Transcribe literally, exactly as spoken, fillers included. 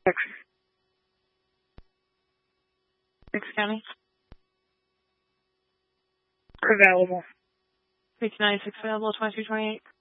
Six. Six County. Available. six ninety-six available, twenty-two twenty-eight.